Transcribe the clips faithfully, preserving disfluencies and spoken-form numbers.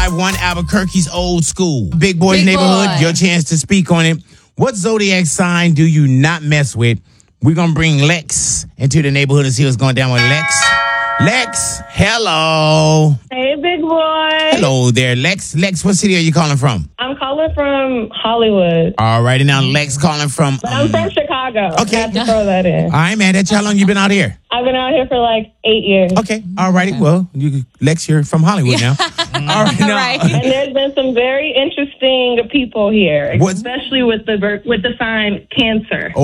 five one, Albuquerque's Old School. Big Boy's Big Neighborhood, boy. your chance to speak on it. What zodiac sign do you not mess with? We're going to bring Lex into the neighborhood and see what's going down with Lex. Lex, hello. Hey, big boy. Hello there, Lex. Lex, what city are you calling from? I'm calling from Hollywood. All righty, now Lex calling from... But I'm from Chicago. Okay. I have to throw that in. All right, man. That's how long you been out here? I've been out here for like eight years. Okay. All righty. Well, you, Lex, you're from Hollywood now. All right. Now, Right. And there's been some very interesting people here, What? especially with the ver- with the sign Cancer.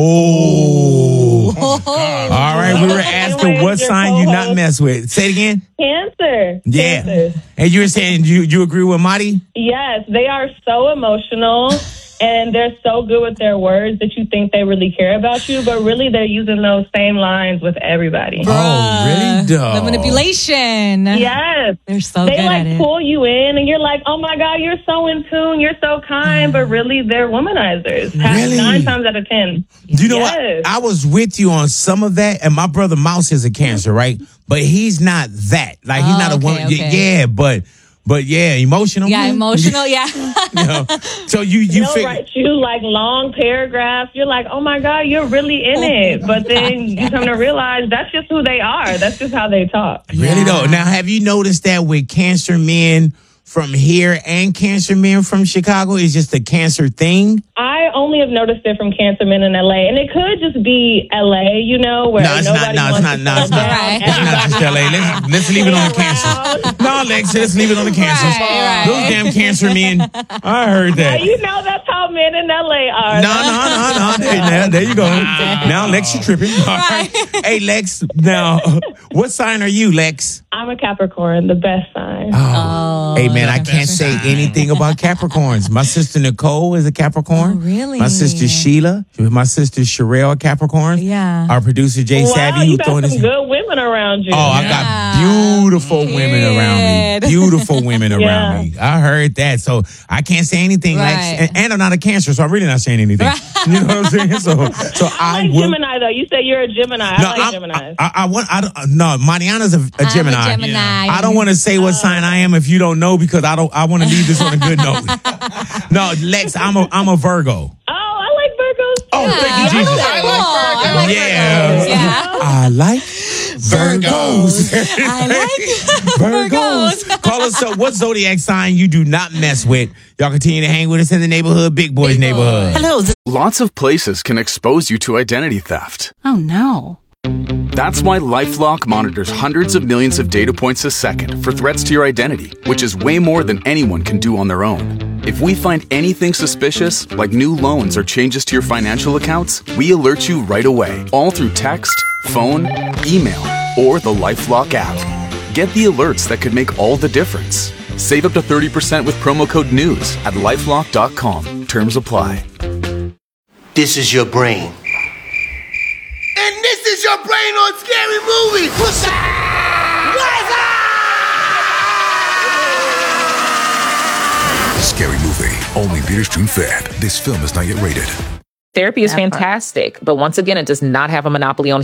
Oh. All right. We were asking Anyways, what your sign you not co-host. mess with. Say it again. Cancer. Yeah. Cancer. And you were saying you you agree with Marty? Yes, they are so emotional. And they're so good with their words that you think they really care about you, but really they're using those same lines with everybody. Oh, really? Duh. The manipulation. Yes. They're so They good like at it. pull you in and you're like, oh my God, you're so in tune, you're so kind, but really they're womanizers. Really? Nine times out of ten. You know Yes. what? I was with you on some of that, and my brother Mouse is a Cancer, right? But he's not that. Like he's Oh, not a okay, woman. okay. Yeah, but but yeah, emotional. Yeah, emotional, yeah. You know? So you you They'll figure. write you like long paragraphs. You're like, oh my God, you're really in it. But then you come to realize that's just who they are. That's just how they talk. Really though. Now, have you noticed that with Cancer men from here and Cancer men from Chicago is just a Cancer thing? I only have noticed it from Cancer men in L A, and it could just be L A, you know, where No, it's not. nobody No, it's wants not. to No, it's slow not. down. It's not just L A. Let's, let's leave it on the Cancers. No, Lex, let's leave it on the Cancers. Right, right. Those damn Cancer men. I heard Now, that. you know that's how men in L A are. No, no, no, no. There, now, there you go. Now, Lex, you tripping. All right. Hey, Lex, now, what sign are you, Lex? I'm a Capricorn, the best sign. Oh. Hey, man, I can't say anything about Capricorns. My sister Nicole is a Capricorn. Oh, really? My sister Sheila, my sister Sherelle, a Capricorn. Yeah. Our producer Jay Wow, Savvy, you who's got throwing some his. good women around you. Oh, I got beautiful women around me. Good. Beautiful women around Yeah. me. I heard that. So I can't say anything, Lex. Right. And, and I'm not a Cancer, so I'm really not saying anything. You know what I'm saying? So, so I, I like will. Gemini, though. You say you're a Gemini. I like I'm- Gemini. I, I want. I don't. No, Mariana's a, a I'm a Gemini. Gemini. I don't want to say what sign I am if you don't know because I don't. I want to leave this on a good note. No, Lex, I'm a I'm a Virgo. Oh, I like Virgos. too. Oh, thank you, Jesus. I like Virgos. Yeah. Yeah. I like Virgos. I like Virgos. Call us up. What zodiac sign you do not mess with? Y'all continue to hang with us in the neighborhood, Big Boys Big neighborhood. Boy. Hello. Lots of places can expose you to identity theft. Oh, no. That's why LifeLock monitors hundreds of millions of data points a second for threats to your identity, which is way more than anyone can do on their own. If we find anything suspicious, like new loans or changes to your financial accounts, we alert you right away, all through text, phone, email, or the LifeLock app. Get the alerts that could make all the difference. Save up to thirty percent with promo code NEWS at lifelock dot com. Terms apply. This is your brain. And this is your brain on Scary Movie. What's up? Scary Movie. Only theaters June fifth. This film is not yet rated. Therapy is fantastic, but once again, it does not have a monopoly on